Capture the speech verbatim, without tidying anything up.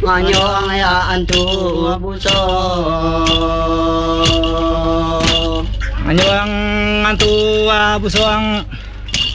Manyo ang hayaan to abuso. Ano ang anto abuso ang